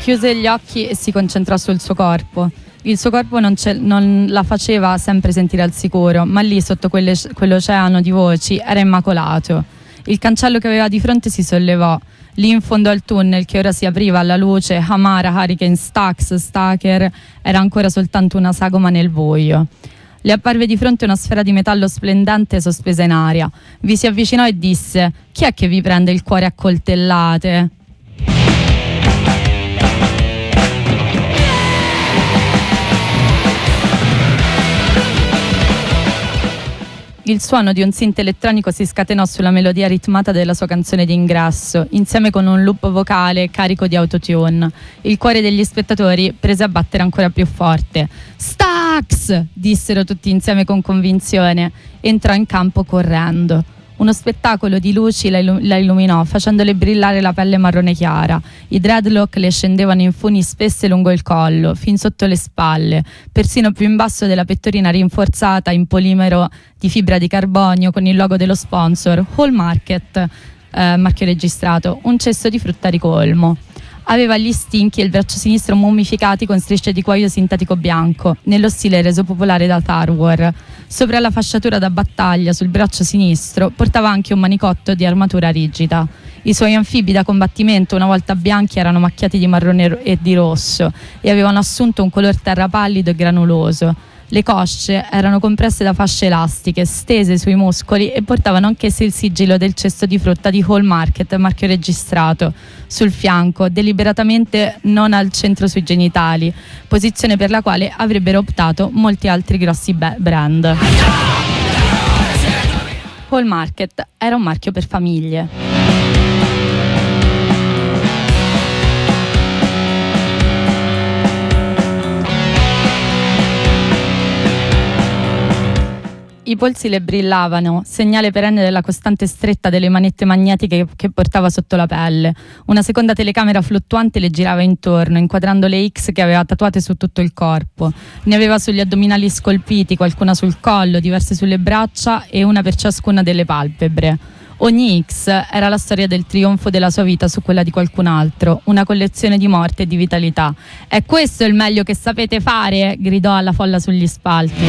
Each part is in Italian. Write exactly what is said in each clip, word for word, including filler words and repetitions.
Chiuse gli occhi e si concentrò sul suo corpo. Il suo corpo non, non la faceva sempre sentire al sicuro, ma lì sotto quelle, quell'oceano di voci era immacolato. Il cancello che aveva di fronte si sollevò. Lì in fondo al tunnel che ora si apriva alla luce, Hamara, Hurricane, Stax, Stacker era ancora soltanto una sagoma nel buio. Le apparve di fronte una sfera di metallo splendente sospesa in aria. Vi si avvicinò e disse: «Chi è che vi prende il cuore a coltellate?» Il suono di un synth elettronico si scatenò sulla melodia ritmata della sua canzone d'ingresso, insieme con un loop vocale carico di autotune. Il cuore degli spettatori prese a battere ancora più forte. «Stax!» dissero tutti insieme con convinzione. Entrò in campo correndo. Uno spettacolo di luci la, illu- la illuminò, facendole brillare la pelle marrone chiara. I dreadlock le scendevano in funi spesse lungo il collo, fin sotto le spalle, persino più in basso della pettorina rinforzata in polimero di fibra di carbonio con il logo dello sponsor, Whole Market, eh, marchio registrato, un cesto di frutta ricolmo. Aveva gli stinchi e il braccio sinistro mummificati con strisce di cuoio sintetico bianco, nello stile reso popolare da Star Wars. Sopra la fasciatura da battaglia sul braccio sinistro portava anche un manicotto di armatura rigida. I suoi anfibi da combattimento, una volta bianchi, erano macchiati di marrone e di rosso e avevano assunto un color terra pallido e granuloso. Le cosce erano compresse da fasce elastiche, stese sui muscoli e portavano anch'esse il sigillo del cesto di frutta di Whole Market, marchio registrato, sul fianco, deliberatamente non al centro sui genitali, posizione per la quale avrebbero optato molti altri grossi be- brand. Whole Market era un marchio per famiglie. I polsi le brillavano, segnale perenne della costante stretta delle manette magnetiche che portava sotto la pelle. Una seconda telecamera fluttuante le girava intorno, inquadrando le X che aveva tatuate su tutto il corpo. Ne aveva sugli addominali scolpiti, qualcuna sul collo, diverse sulle braccia e una per ciascuna delle palpebre. Ogni X era la storia del trionfo della sua vita su quella di qualcun altro, una collezione di morte e di vitalità. «È questo il meglio che sapete fare?» gridò alla folla sugli spalti.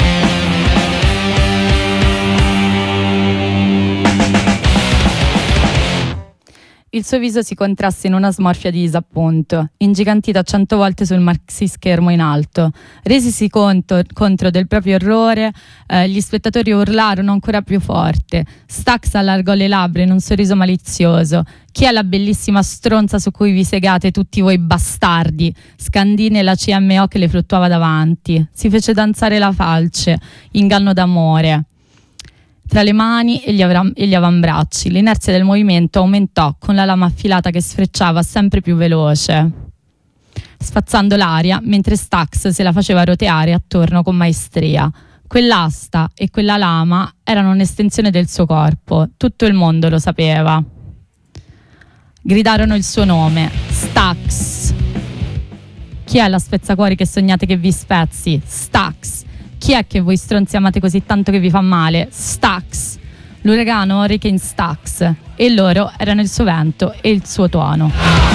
Il suo viso si contrasse in una smorfia di disappunto, ingigantita cento volte sul maxischermo in alto. Resisi conto, contro del proprio errore, eh, gli spettatori urlarono ancora più forte. Stax allargò le labbra in un sorriso malizioso. «Chi è la bellissima stronza su cui vi segate tutti voi bastardi?» scandì nella C M O che le fluttuava davanti. Si fece danzare la falce, inganno d'amore, tra le mani e gli, avram- e gli avambracci. L'inerzia del movimento aumentò con la lama affilata che sfrecciava sempre più veloce, spazzando l'aria mentre Stax se la faceva roteare attorno con maestria. Quell'asta e quella lama erano un'estensione del suo corpo. Tutto il mondo lo sapeva. Gridarono il suo nome: Stax. Chi è la spezzacuori che sognate che vi spezzi? Stax. Chi è che voi stronzi amate così tanto che vi fa male? Stax. L'uragano Hurricane Stax. E loro erano il suo vento e il suo tuono.